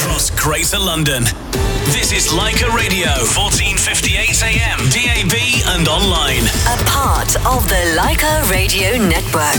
across Greater London. This is Leica Radio, 1458 AM, DAB and online. A part of the Leica Radio Network.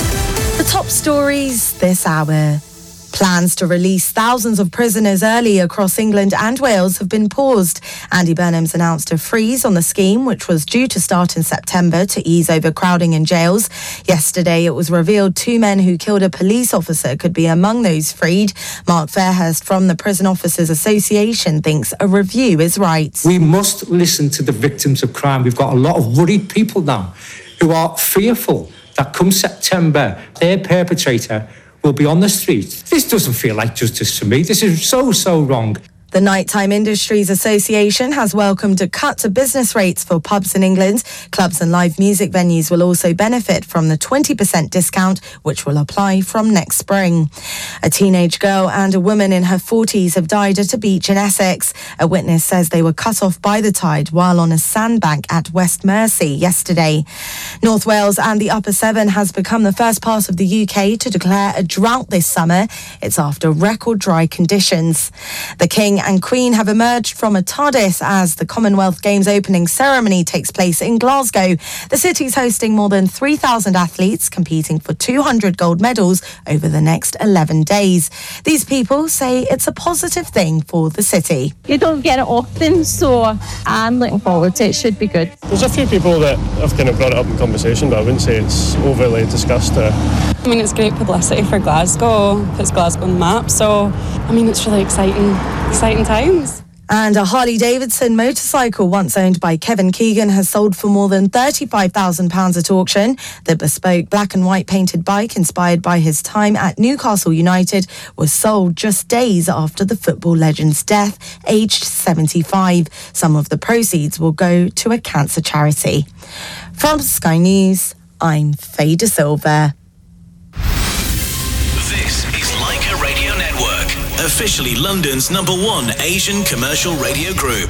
The top stories this hour. Plans to release thousands of prisoners early across England and Wales have been paused. Andy Burnham's announced a freeze on the scheme, which was due to start in September to ease overcrowding in jails. Yesterday, it was revealed 2 men who killed a police officer could be among those freed. Mark Fairhurst from the Prison Officers Association thinks a review is right. We must listen to the victims of crime. We've got a lot of worried people now who are fearful that come September, their perpetrator will be on the street. This doesn't feel like justice to me. This is so wrong. The Nighttime Industries Association has welcomed a cut to business rates for pubs in England. Clubs and live music venues will also benefit from the 20% discount, which will apply from next spring. A teenage girl and a woman in her 40s have died at a beach in Essex. A witness says they were cut off by the tide while on a sandbank at West Mersey yesterday. North Wales and the Upper Severn has become the first part of the UK to declare a drought this summer. It's after record dry conditions. The King and Queen have emerged from a TARDIS as the Commonwealth Games opening ceremony takes place in Glasgow. The city's hosting more than 3,000 athletes competing for 200 gold medals over the next 11 days. These people say it's a positive thing for the city. You don't get it often, so I'm looking forward to it. It should be good. There's a few people that have kind of brought it up in conversation, but I wouldn't say it's overly discussed. I mean, it's great publicity for Glasgow, puts Glasgow on the map, so, I mean, it's really exciting times. And a Harley-Davidson motorcycle once owned by Kevin Keegan has sold for more than £35,000 at auction. The bespoke black and white painted bike, inspired by his time at Newcastle United, was sold just days after the football legend's death, aged 75. Some of the proceeds will go to a cancer charity. From Sky News, I'm Faye De Silva. This is Leica Radio Network, officially London's #1 Asian commercial radio group.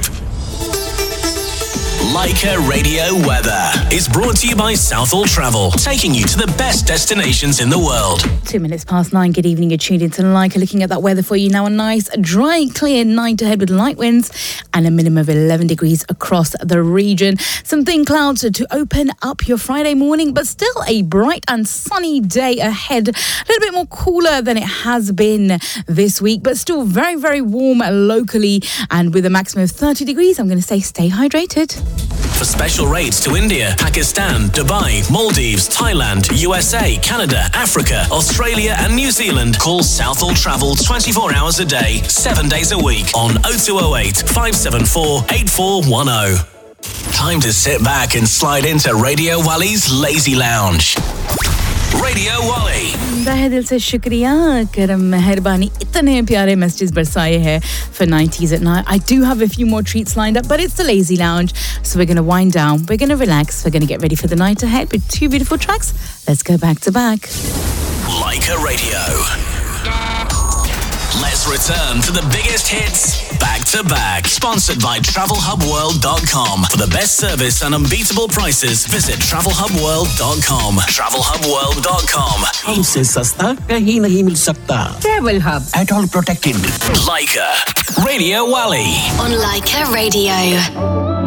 Leica Radio Weather is brought to you by Southall Travel, taking you to the best destinations in the world. 9:02. Good evening. You're tuned into Leica, looking at that weather for you now. A nice, dry, clear night ahead with light winds and a minimum of 11 degrees across the region. Some thin clouds to open up your Friday morning, but still a bright and sunny day ahead. A little bit more cooler than it has been this week, but still very, very warm locally. And with a maximum of 30 degrees, I'm going to say stay hydrated. For special rates to India, Pakistan, Dubai, Maldives, Thailand, USA, Canada, Africa, Australia and New Zealand, call Southall Travel 24 hours a day, 7 days a week on 0208 574 8410. Time to sit back and slide into Radio Wally's Lazy Lounge. Radio Wally. तहे दिल से शुक्रिया करम मेहरबानी इतने प्यारे messages बरसाए हैं for 90s at night. I do have a few more treats lined up, but it's the Lazy Lounge, so we're going to wind down, we're going to relax, we're going to get ready for the night ahead with 2 beautiful tracks. Let's go back to back. Leica Radio. Let's return to the biggest hits back to back. Sponsored by TravelHubWorld.com. For the best service and unbeatable prices, visit TravelHubWorld.com. TravelHubWorld.com. हमसे सस्ता कहीं नहीं मिल सकता. Travel Hub. At all protected. Leica Radio Wally. On Leica Radio.